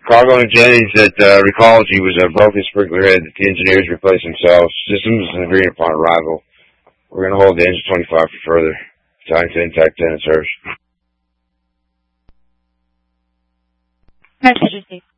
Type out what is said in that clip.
Cargo and Jennings at Recology was a broken sprinkler head that the engineers replaced themselves. Systems is agreed upon arrival. We're going to hold the engine 25 for further. Time to intact 10 and service. Message received.